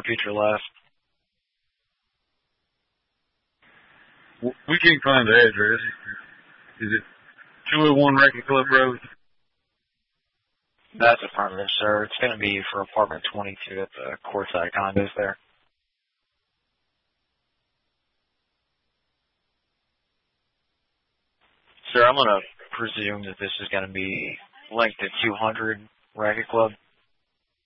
repeat your last. We can't find the address. Is it 201 Racket Club Road? That's affirmative, sir. It's going to be for apartment 22 at the Courtside Condos there. Sir, I'm going to presume that this is going to be linked to 200 Racket Club.